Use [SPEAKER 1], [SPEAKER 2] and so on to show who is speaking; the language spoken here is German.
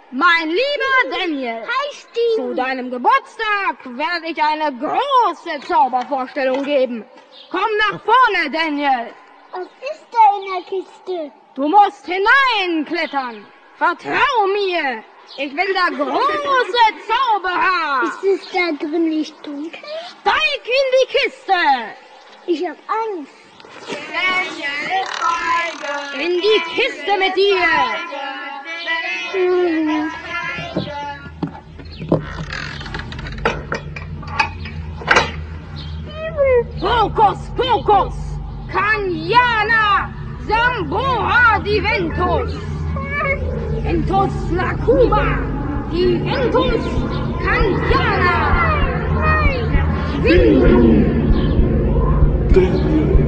[SPEAKER 1] Mein lieber Daniel, zu deinem Geburtstag werde ich eine große Zaubervorstellung geben. Komm nach vorne, Daniel.
[SPEAKER 2] Was ist da in der Kiste?
[SPEAKER 1] Du musst hineinklettern. Vertrau mir. Ich will da große Zauber haben.
[SPEAKER 2] Ist es da drin nicht dunkel?
[SPEAKER 1] Steig in die Kiste.
[SPEAKER 2] Ich hab Angst.
[SPEAKER 1] In die Kiste mit dir. Hokus Pokus, Kanyana, Sambora Diventus, Ventus Lacuma, Diventus Kanyana.